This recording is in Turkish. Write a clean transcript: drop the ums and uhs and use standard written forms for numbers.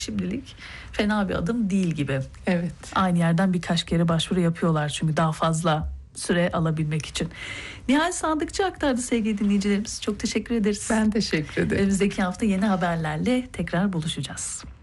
şimdilik fena bir adım değil gibi. Evet. Aynı yerden birkaç kere başvuru yapıyorlar çünkü daha fazla süre alabilmek için. Nihal Sadıkçı aktardı sevgili dinleyicilerimiz. Çok teşekkür ederiz. Ben teşekkür ederim. Önümüzdeki hafta yeni haberlerle tekrar buluşacağız.